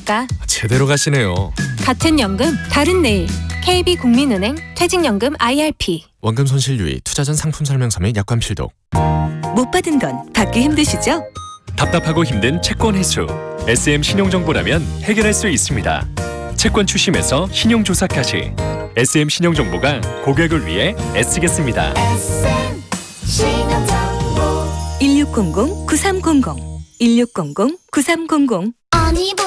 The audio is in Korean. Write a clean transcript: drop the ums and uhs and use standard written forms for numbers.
않을까? 제대로 가시네요. 같은 연금, 다른 내일. KB국민은행 퇴직연금 IRP. 원금 손실 유의, 투자 전 상품 설명서 및 약관 필독. 못 받은 돈 받기 힘드시죠? 답답하고 힘든 채권 회수. SM 신용정보라면 해결할 수 있습니다. 채권 추심에서 신용조사까지. SM 신용정보가 고객을 위해 애쓰겠습니다. 1600-9300 1600-9300